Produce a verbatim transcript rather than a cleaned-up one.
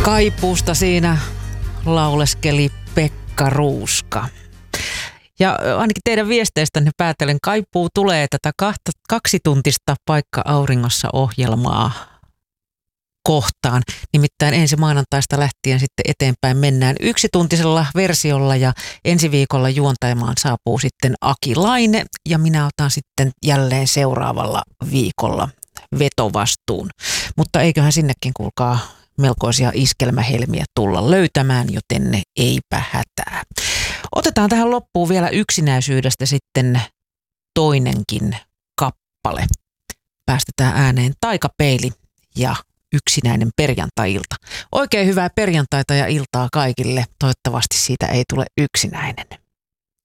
Kaipuusta siinä lauleskeli Pekka Ruuska. Ja ainakin teidän viesteistänne päätellen kaipuu tulee tätä kahta, kaksituntista Paikka auringossa -ohjelmaa kohtaan. Nimittäin ensi maanantaista lähtien sitten eteenpäin mennään yksituntisella versiolla ja ensi viikolla juontajamaan saapuu sitten Aki Laine ja minä otan sitten jälleen seuraavalla viikolla vetovastuun. Mutta eiköhän sinnekin kuulkaa melkoisia iskelmähelmiä tulla löytämään, joten ne eipä hätää. Otetaan tähän loppuun vielä yksinäisyydestä sitten toinenkin kappale. Päästetään ääneen Taikapeili ja Yksinäinen perjantai-ilta. Oikein hyvää perjantaita ja iltaa kaikille. Toivottavasti siitä ei tule yksinäinen.